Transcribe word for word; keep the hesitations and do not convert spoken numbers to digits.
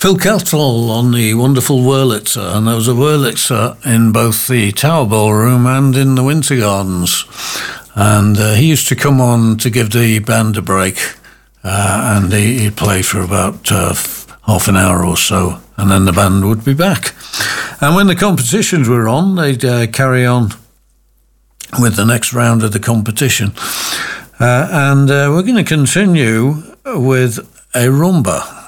Phil Kettle on the wonderful Wurlitzer, and there was a Wurlitzer in both the Tower Ballroom and in the Winter Gardens. And uh, he used to come on to give the band a break, uh, and he, he'd play for about uh, half an hour or so, and then the band would be back. And when the competitions were on, they'd uh, carry on with the next round of the competition. Uh, and uh, we're going to continue with a rumba.